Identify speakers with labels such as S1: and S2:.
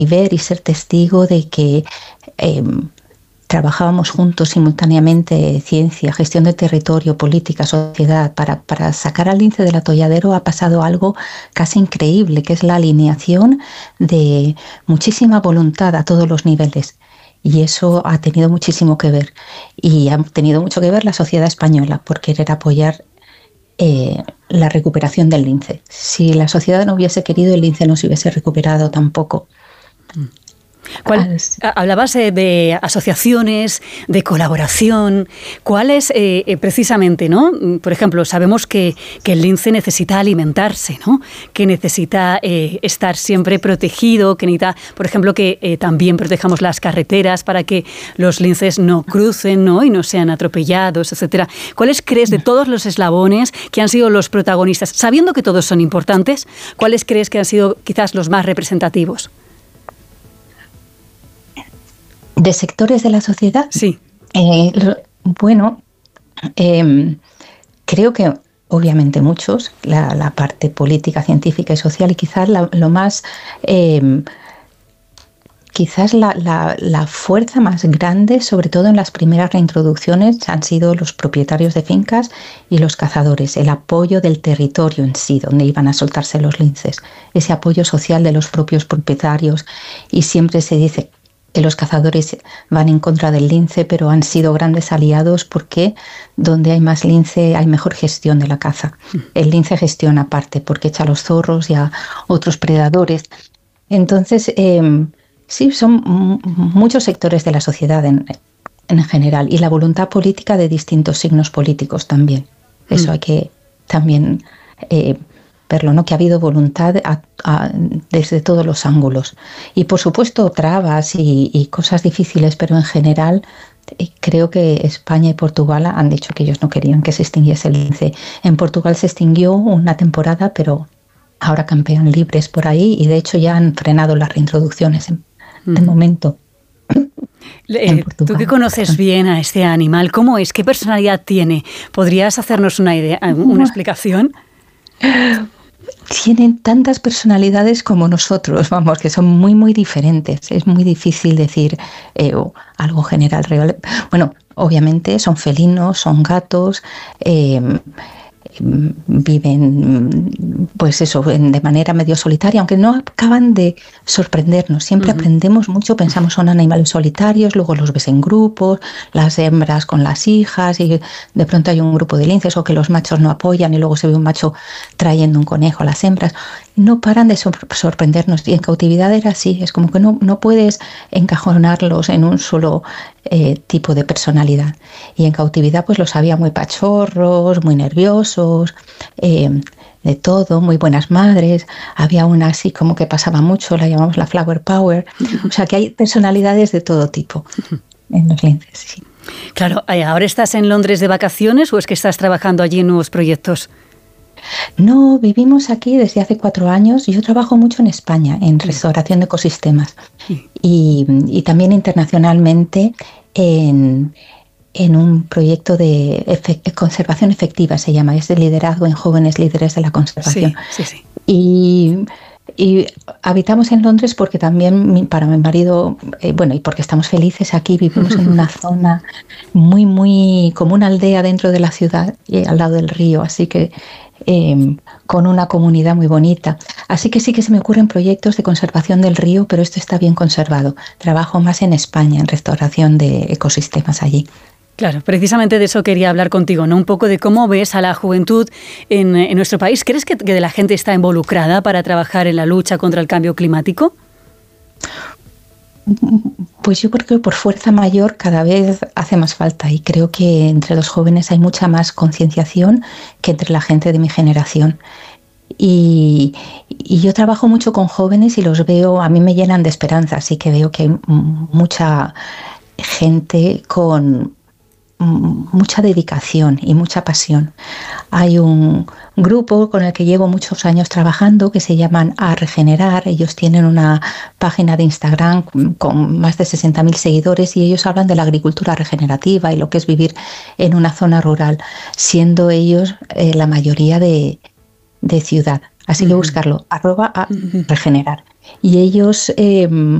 S1: ver y ser testigo de que trabajábamos juntos simultáneamente ciencia, gestión de territorio, política, sociedad. Para sacar al lince del atolladero ha pasado algo casi increíble, que es la alineación de muchísima voluntad a todos los niveles. Y eso ha tenido muchísimo que ver. Y ha tenido mucho que ver la sociedad española por querer apoyar la recuperación del lince. Si la sociedad no hubiese querido, el lince no se hubiese recuperado tampoco.
S2: Hablabas de asociaciones, de colaboración. ¿Cuáles precisamente, no? Por ejemplo, sabemos que el lince necesita alimentarse, ¿no? Que necesita estar siempre protegido, que necesita, por ejemplo, que también protejamos las carreteras para que los linces no crucen, ¿no? Y no sean atropellados, etcétera. ¿Cuáles crees de todos los eslabones que han sido los protagonistas? Sabiendo que todos son importantes, ¿cuáles crees que han sido quizás los más representativos?
S1: ¿De sectores de la sociedad?
S2: Sí.
S1: Creo que obviamente muchos, la parte política, científica y social, y quizás lo más, quizás la fuerza más grande, sobre todo en las primeras reintroducciones, han sido los propietarios de fincas y los cazadores, el apoyo del territorio en sí, donde iban a soltarse los linces, ese apoyo social de los propios propietarios. Y siempre se dice que los cazadores van en contra del lince, pero han sido grandes aliados porque donde hay más lince hay mejor gestión de la caza. El lince gestiona aparte porque echa a los zorros y a otros predadores. Entonces, sí, son muchos sectores de la sociedad en general, y la voluntad política de distintos signos políticos también. Eso hay que también verlo, ¿no? Que ha habido voluntad desde todos los ángulos. Y por supuesto trabas y cosas difíciles, pero en general creo que España y Portugal han dicho que ellos no querían que se extinguiese el lince. En Portugal se extinguió una temporada, pero ahora campean libres por ahí, y de hecho ya han frenado las reintroducciones de momento.
S2: Tú que conoces bien a este animal, ¿cómo es? ¿Qué personalidad tiene? ¿Podrías hacernos una idea, una explicación?
S1: Tienen tantas personalidades como nosotros, vamos, que son muy, muy diferentes. Es muy difícil decir algo general. Bueno, obviamente son felinos, son gatos, viven, pues eso, de manera medio solitaria, aunque no acaban de sorprendernos. Siempre aprendemos mucho, pensamos son animales solitarios, luego los ves en grupos, las hembras con las hijas, y de pronto hay un grupo de linces, o que los machos no apoyan y luego se ve un macho trayendo un conejo a las hembras. No paran de sorprendernos, y en cautividad era así. Es como que no puedes encajonarlos en un solo tipo de personalidad. Y en cautividad pues los había muy pachorros, muy nerviosos, de todo, muy buenas madres. Había una así como que pasaba mucho, la llamamos la flower power. O sea que hay personalidades de todo tipo en los linces, sí.
S2: Claro, ¿ahora estás en Londres de vacaciones o es que estás trabajando allí en nuevos proyectos?
S1: No, vivimos aquí desde hace 4 años. Yo trabajo mucho en España, en restauración de ecosistemas, y también internacionalmente en un proyecto de conservación efectiva, se llama, es de liderazgo en jóvenes líderes de la conservación.
S2: Sí.
S1: Y habitamos en Londres porque también para mi marido, y porque estamos felices aquí, vivimos en una zona muy, muy como una aldea dentro de la ciudad, al lado del río, así que con una comunidad muy bonita. Así que sí que se me ocurren proyectos de conservación del río, pero esto está bien conservado. Trabajo más en España, en restauración de ecosistemas allí.
S2: Claro, precisamente de eso quería hablar contigo, ¿no? Un poco de cómo ves a la juventud en nuestro país. ¿Crees que la gente está involucrada para trabajar en la lucha contra el cambio climático?
S1: Pues yo creo que por fuerza mayor cada vez hace más falta, y creo que entre los jóvenes hay mucha más concienciación que entre la gente de mi generación. Y yo trabajo mucho con jóvenes y los veo, a mí me llenan de esperanza, así que veo que hay mucha gente con mucha dedicación y mucha pasión. Hay un grupo con el que llevo muchos años trabajando que se llaman A Regenerar. Ellos tienen una página de Instagram con más de 60.000 seguidores, y ellos hablan de la agricultura regenerativa y lo que es vivir en una zona rural, siendo ellos la mayoría de ciudad. Así que buscarlo, @A Regenerar. Y ellos